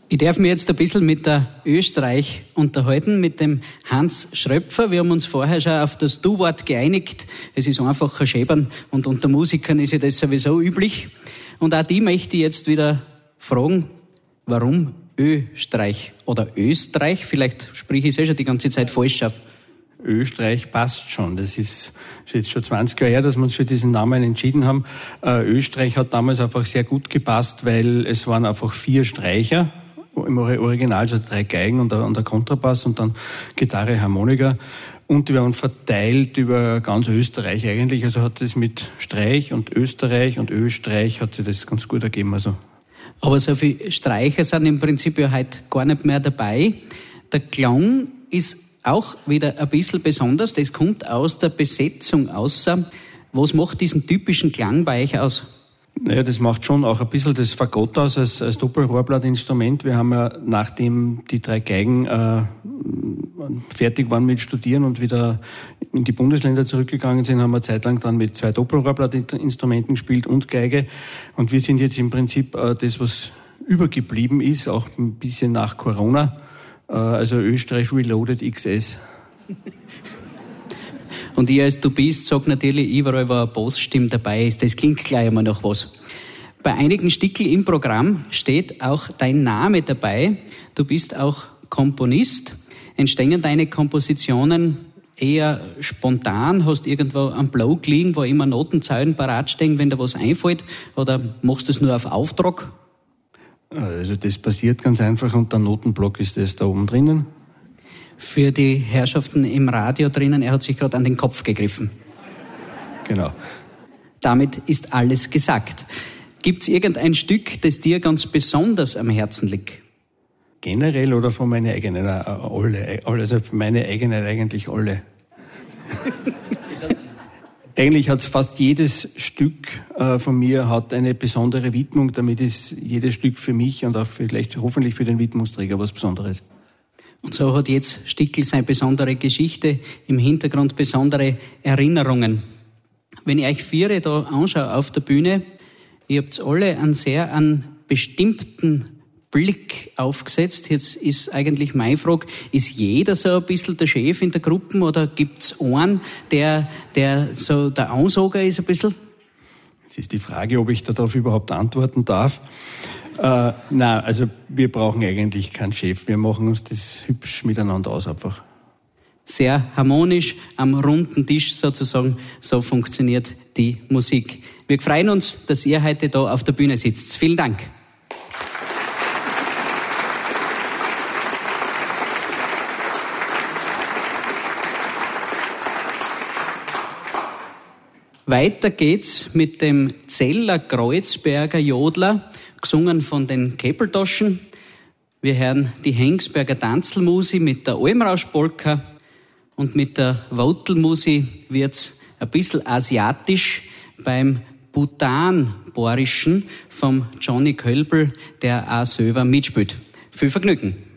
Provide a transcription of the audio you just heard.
Ich darf mich jetzt ein bisschen mit der Österreich unterhalten, mit dem Hans Schröpfer. Wir haben uns vorher schon auf das Du-Wort geeinigt. Es ist einfacher schäbern und unter Musikern ist ja das sowieso üblich. Und auch die möchte ich jetzt wieder fragen, warum Österreich oder Österreich? Vielleicht spreche ich es schon die ganze Zeit falsch auf. Österreich passt schon. Das ist jetzt schon 20 Jahre her, dass wir uns für diesen Namen entschieden haben. Österreich hat damals einfach sehr gut gepasst, weil es waren einfach 4 Streicher. Im Original, also 3 Geigen und der Kontrabass und dann Gitarre, Harmonika. Und die waren verteilt über ganz Österreich eigentlich. Also hat es mit Streich und Österreich hat sich das ganz gut ergeben. Also. Aber so viele Streicher sind im Prinzip ja heute gar nicht mehr dabei. Der Klang ist auch wieder ein bisschen besonders. Das kommt aus der Besetzung außer. Was macht diesen typischen Klang bei euch aus? Naja, das macht schon auch ein bisschen das Fagott aus als Doppelrohrblattinstrument. Wir haben ja, nachdem die 3 Geigen fertig waren mit Studieren und wieder in die Bundesländer zurückgegangen sind, haben wir zeitlang dann mit 2 Doppelrohrblattinstrumenten gespielt und Geige. Und wir sind jetzt im Prinzip das, was übergeblieben ist, auch ein bisschen nach Corona. Also Österreich Reloaded XS. Und ich als Du bist, sag natürlich überall, wo eine Bassstimme dabei ist. Das klingt gleich einmal nach was. Bei einigen Stickel im Programm steht auch dein Name dabei. Du bist auch Komponist. Entstehen deine Kompositionen eher spontan? Hast du irgendwo am Block liegen, wo immer Notenzeilen parat stehen, wenn dir was einfällt? Oder machst du es nur auf Auftrag? Also das passiert ganz einfach und der Notenblock ist das da oben drinnen. Für die Herrschaften im Radio drinnen, er hat sich gerade an den Kopf gegriffen. Genau. Damit ist alles gesagt. Gibt es irgendein Stück, das dir ganz besonders am Herzen liegt? Generell oder von meinen eigenen? Alle. Also für meine eigenen eigentlich alle. Eigentlich hat fast jedes Stück von mir hat eine besondere Widmung. Damit ist jedes Stück für mich und auch vielleicht hoffentlich für den Widmungsträger was Besonderes. Und so hat jetzt Stickel seine besondere Geschichte, im Hintergrund besondere Erinnerungen. Wenn ich euch 4 da anschaue auf der Bühne, ihr habt alle einen bestimmten Blick aufgesetzt. Jetzt ist eigentlich meine Frage, ist jeder so ein bisschen der Chef in der Gruppe oder gibt's einen, der so der Ansager ist ein bisschen? Es ist die Frage, ob ich darauf überhaupt antworten darf. Nein, also wir brauchen eigentlich keinen Chef. Wir machen uns das hübsch miteinander aus einfach. Sehr harmonisch, am runden Tisch sozusagen, so funktioniert die Musik. Wir freuen uns, dass ihr heute da auf der Bühne sitzt. Vielen Dank. Weiter geht's mit dem Zeller Kreuzberger Jodler, gesungen von den Keppeltaschen. Wir hören die Hengsberger Tanzelmusi mit der Almrausch-Polka und mit der Wotelmusi wird's ein bisschen asiatisch beim Bhutan-Borischen vom Johnny Kölbel, der auch selber mitspielt. Viel Vergnügen!